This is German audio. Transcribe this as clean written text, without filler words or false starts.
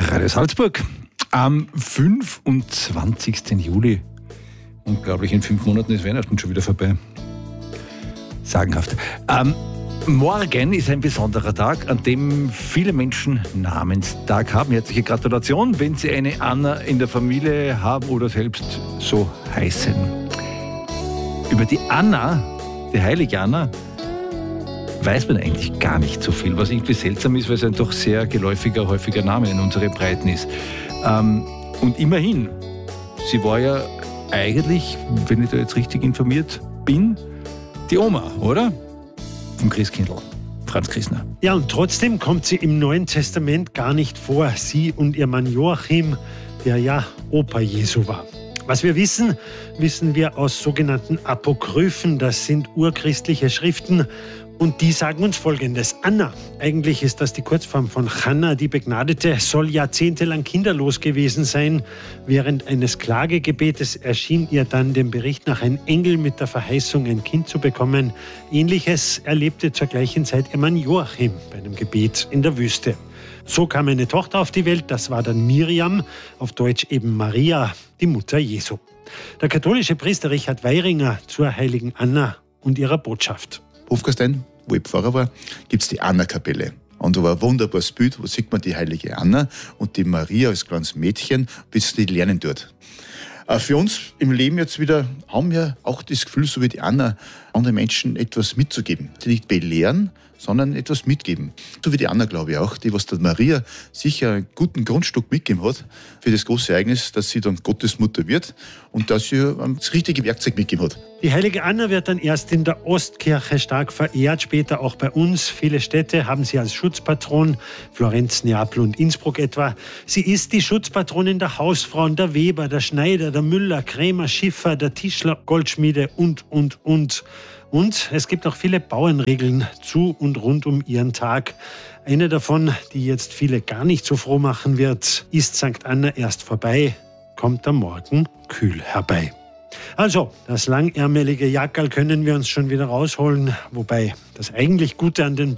Radio Salzburg am 25. Juli. Unglaublich, in 5 Monaten ist Weihnachten schon wieder vorbei. Sagenhaft. Morgen ist ein besonderer Tag, an dem viele Menschen Namenstag haben. Herzliche Gratulation, wenn Sie eine Anna in der Familie haben oder selbst so heißen. Über die Anna, die heilige Anna, weiß man eigentlich gar nicht so viel, was irgendwie seltsam ist, weil es ein doch sehr geläufiger, häufiger Name in unseren Breiten ist. Und immerhin, sie war ja eigentlich, wenn ich da jetzt richtig informiert bin, die Oma, oder? Vom Christkindl, Franz Christner. Ja, und trotzdem kommt sie im Neuen Testament gar nicht vor. Sie und ihr Mann Joachim, der ja Opa Jesu war. Was wir wissen, wissen wir aus sogenannten Apokryphen. Das sind urchristliche Schriften. Und die sagen uns Folgendes. Anna, eigentlich ist das die Kurzform von Channa, die Begnadete, soll jahrzehntelang kinderlos gewesen sein. Während eines Klagegebetes erschien ihr dann dem Bericht nach ein Engel mit der Verheißung, ein Kind zu bekommen. Ähnliches erlebte zur gleichen Zeit ihr Mann Joachim bei einem Gebet in der Wüste. So kam eine Tochter auf die Welt, das war dann Miriam, auf Deutsch eben Maria, die Mutter Jesu. Der katholische Priester Richard Weiringer zur heiligen Anna und ihrer Botschaft. Hofgastein, wo ich Pfarrer war, gibt es die Anna-Kapelle. Und da war ein wunderbares Bild, wo sieht man die heilige Anna und die Maria als kleines Mädchen, bis die lernen dort. Für uns im Leben jetzt wieder haben wir auch das Gefühl, so wie die Anna, anderen Menschen etwas mitzugeben. Sie nicht belehren, sondern etwas mitgeben. So wie die Anna, glaube ich auch, die, was der Maria sicher einen guten Grundstück mitgegeben hat für das große Ereignis, dass sie dann Gottesmutter wird und dass sie das richtige Werkzeug mitgegeben hat. Die heilige Anna wird dann erst in der Ostkirche stark verehrt, später auch bei uns. Viele Städte haben sie als Schutzpatron, Florenz, Neapel und Innsbruck etwa. Sie ist die Schutzpatronin der Hausfrauen, der Weber, der Schneider, der Müller, Krämer, Schiffer, der Tischler, Goldschmiede und. Und es gibt auch viele Bauernregeln zu und rund um ihren Tag. Eine davon, die jetzt viele gar nicht so froh machen wird, ist St. Anna erst vorbei, kommt am Morgen kühl herbei. Also, das langärmelige Jackerl können wir uns schon wieder rausholen, wobei das eigentlich Gute an den